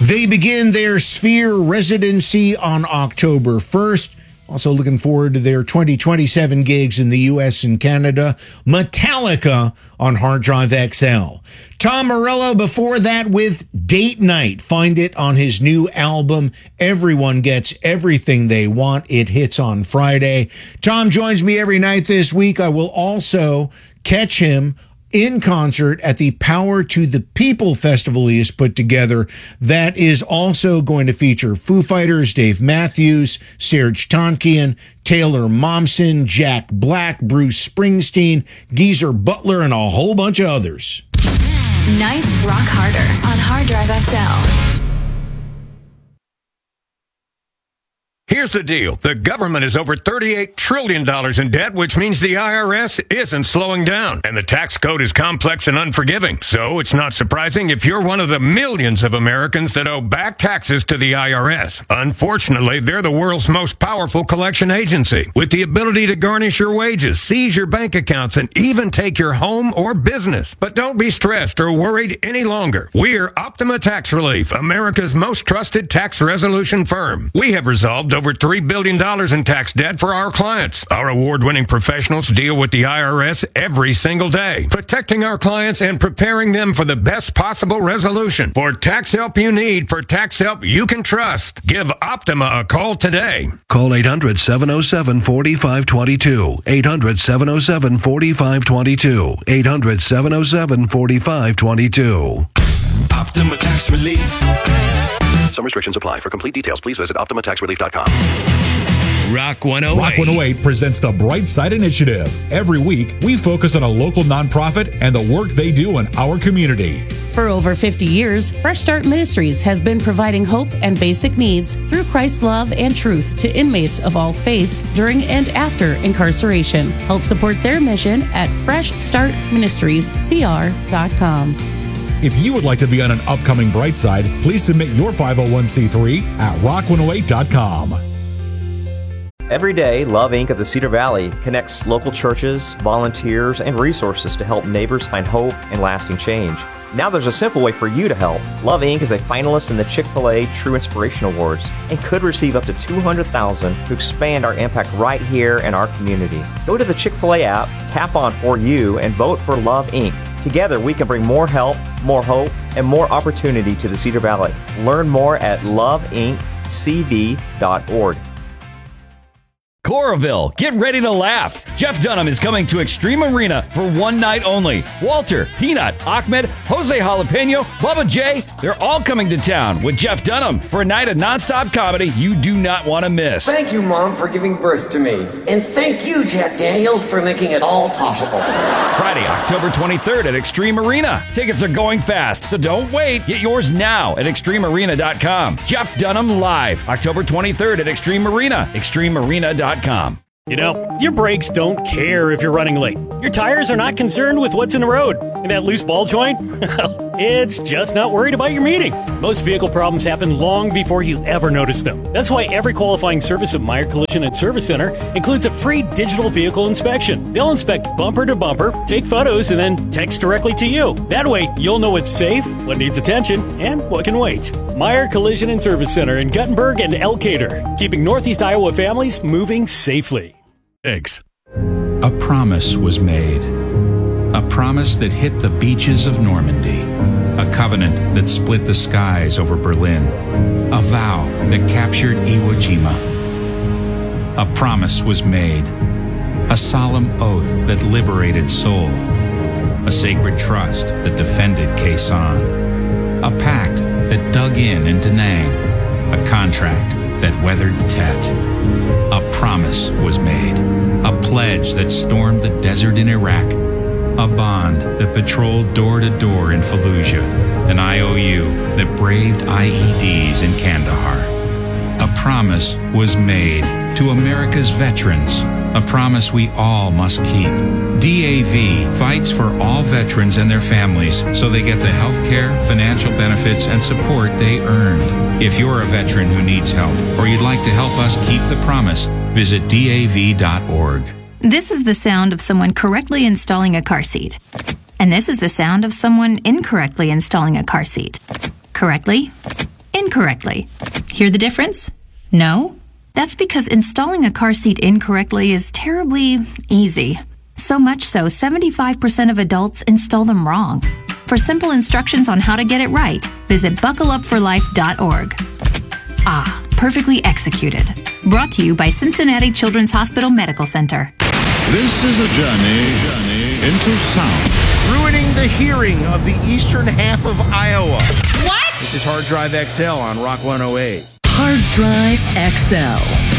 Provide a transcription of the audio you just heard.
They begin their Sphere residency on October 1st. Also looking forward to their 2027 gigs in the U.S. and Canada. Metallica on Hard Drive XL. Tom Morello before that with Date Night. Find it on his new album, Everyone Gets Everything They Want. It hits on Friday. Tom joins me every night this week. I will also catch him in concert at the Power to the People Festival he has put together. That is also going to feature Foo Fighters, Dave Matthews, Serge Tankian, Taylor Momsen, Jack Black, Bruce Springsteen, Geezer Butler, and a whole bunch of others. Nights rock harder on Hard Drive XL. Here's the deal. The government is over $38 trillion in debt, which means the IRS isn't slowing down. And the tax code is complex and unforgiving. So it's not surprising if you're one of the millions of Americans that owe back taxes to the IRS. Unfortunately, they're the world's most powerful collection agency, with the ability to garnish your wages, seize your bank accounts, and even take your home or business. But don't be stressed or worried any longer. We're Optima Tax Relief, America's most trusted tax resolution firm. We have resolved over $3 billion in tax debt for our clients. Our award-winning professionals deal with the IRS every single day, protecting our clients and preparing them for the best possible resolution. For tax help you need, for tax help you can trust, give Optima a call today. Call 800-707-4522. 800-707-4522. 800-707-4522. Optima Tax Relief. Some restrictions apply. For complete details, please visit OptimaTaxRelief.com. Rock 108. Rock 108 presents the Bright Side Initiative. Every week, we focus on a local nonprofit and the work they do in our community. For over 50 years, Fresh Start Ministries has been providing hope and basic needs through Christ's love and truth to inmates of all faiths during and after incarceration. Help support their mission at freshstartministriescr.com. If you would like to be on an upcoming Bright Side, please submit your 501c3 at rock108.com. Every day, Love Inc. of the Cedar Valley connects local churches, volunteers, and resources to help neighbors find hope and lasting change. Now there's a simple way for you to help. Love Inc. is a finalist in the Chick-fil-A True Inspiration Awards and could receive up to $200,000 to expand our impact right here in our community. Go to the Chick-fil-A app, tap on For You, and vote for Love Inc. Together, we can bring more help, more hope, and more opportunity to the Cedar Valley. Learn more at loveincv.org. Coralville, get ready to laugh. Jeff Dunham is coming to Extreme Arena for one night only. Walter, Peanut, Ahmed, Jose Jalapeno, Bubba J, they're all coming to town with Jeff Dunham for a night of nonstop comedy you do not want to miss. Thank you, Mom, for giving birth to me. And thank you, Jack Daniels, for making it all possible. Friday, October 23rd at Extreme Arena. Tickets are going fast, so don't wait. Get yours now at extremearena.com. Jeff Dunham live, October 23rd at Extreme Arena, extremearena.com. You know, your brakes don't care if you're running late. Your tires are not concerned with what's in the road. And that loose ball joint? Well, it's just not worried about your meeting. Most vehicle problems happen long before you ever notice them. That's why every qualifying service at Meyer Collision and Service Center includes a free digital vehicle inspection. They'll inspect bumper to bumper, take photos, and then text directly to you. That way, you'll know what's safe, what needs attention, and what can wait. Meyer Collision and Service Center in Guttenberg and Elkader, keeping Northeast Iowa families moving safely. Thanks. A promise was made. A promise that hit the beaches of Normandy. A covenant that split the skies over Berlin. A vow that captured Iwo Jima. A promise was made. A solemn oath that liberated Seoul. A sacred trust that defended Quezon. A pact that dug in Da Nang. A contract that weathered Tet. A promise was made. A pledge that stormed the desert in Iraq. A bond that patrolled door to door in Fallujah. An IOU that braved IEDs in Kandahar. A promise was made to America's veterans. A promise we all must keep. DAV fights for all veterans and their families so they get the health care, financial benefits, and support they earned. If you're a veteran who needs help or you'd like to help us keep the promise, visit DAV.org. This is the sound of someone correctly installing a car seat. And this is the sound of someone incorrectly installing a car seat. Correctly? incorrectly. Hear the difference? No? That's because installing a car seat incorrectly is terribly easy. So much so, 75% of adults install them wrong. For simple instructions on how to get it right, visit buckleupforlife.org. Ah, perfectly executed. Brought to you by Cincinnati Children's Hospital Medical Center. This is a journey into sound. Ruining the hearing of the eastern half of Iowa. What? This is Hard Drive XL on Rock 108. Hard Drive XL.